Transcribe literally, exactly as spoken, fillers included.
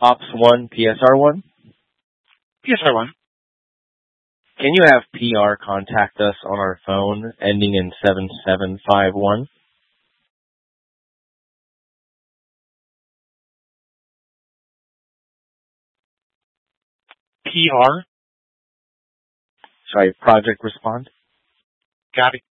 Ops one, P S R one? P S R one. Can you have P R contact us on our phone ending in seven seven five one? P R? Sorry, project respond? Got it.